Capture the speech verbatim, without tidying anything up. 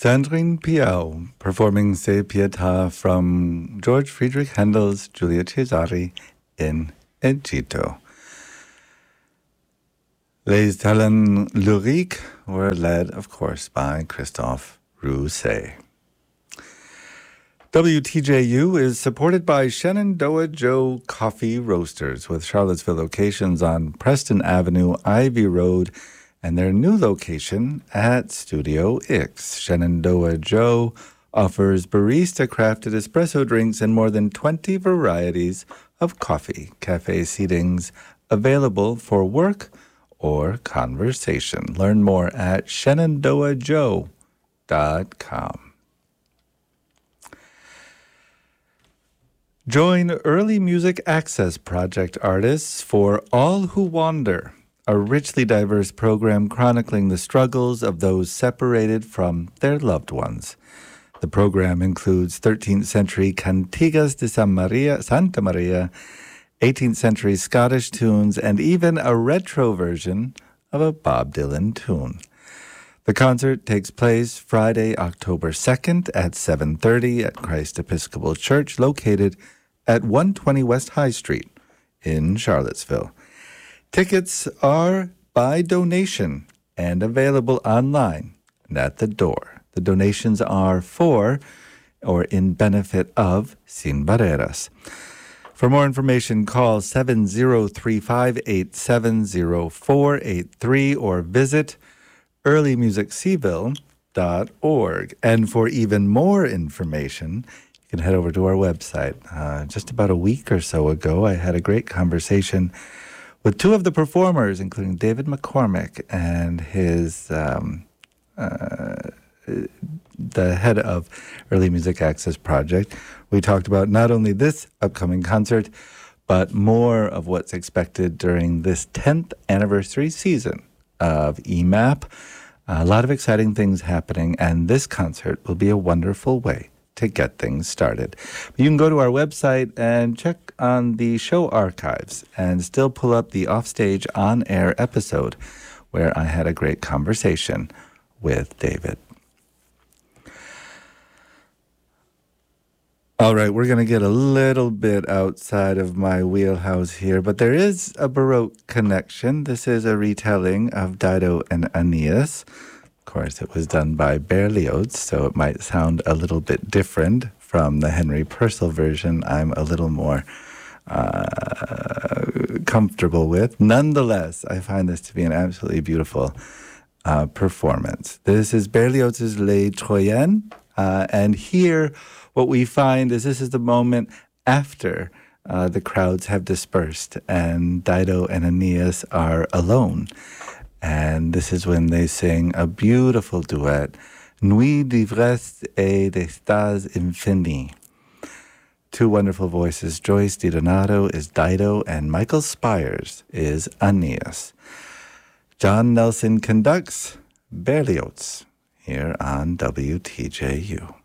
Sandrine Piau performing Se Pietà from George Friedrich Handel's Giulia Cesare in Egitto. Les Talents Lyriques were led, of course, by Christophe Rousset. W T J U is supported by Shenandoah Joe Coffee Roasters with Charlottesville locations on Preston Avenue, Ivy Road, and their new location at Studio X. Shenandoah Joe offers barista-crafted espresso drinks and more than twenty varieties of coffee. Cafe seatings available for work or conversation. Learn more at shenandoah joe dot com. Join Early Music Access Project artists for All Who Wander, a richly diverse program chronicling the struggles of those separated from their loved ones. The program includes thirteenth century cantigas de San Maria, Santa Maria, eighteenth century Scottish tunes, and even a retro version of a Bob Dylan tune. The concert takes place Friday, October second at seven thirty at Christ Episcopal Church, located at one twenty West High Street in Charlottesville. Tickets are by donation and available online and at the door. The donations are for or in benefit of Sin Barreras. For more information, call seven zero three five, eight seven zero four eight three or visit early music seville dot org. And for even more information, you can head over to our website. Uh, just about a week or so ago, I had a great conversation with two of the performers, including David McCormick and his um, uh, the head of Early Music Access Project. We talked about not only this upcoming concert, but more of what's expected during this tenth anniversary season of E M A P. A lot of exciting things happening, and this concert will be a wonderful way to get things started. You can go to our website and check on the show archives and still pull up the Offstage on-air episode where I had a great conversation with David. All right, we're going to get a little bit outside of my wheelhouse here, but there is a Baroque connection. This is a retelling of Dido and Aeneas. Of course, it was done by Berlioz, so it might sound a little bit different from the Henry Purcell version I'm a little more uh, comfortable with. Nonetheless, I find this to be an absolutely beautiful uh, performance. This is Berlioz's Les Troyens, uh, and here what we find is this is the moment after uh, the crowds have dispersed and Dido and Aeneas are alone. And this is when they sing a beautiful duet, Nuit d'ivresse et d'extase infinie. Two wonderful voices. Joyce DiDonato is Dido and Michael Spires is Aeneas. John Nelson conducts Berlioz here on W T J U.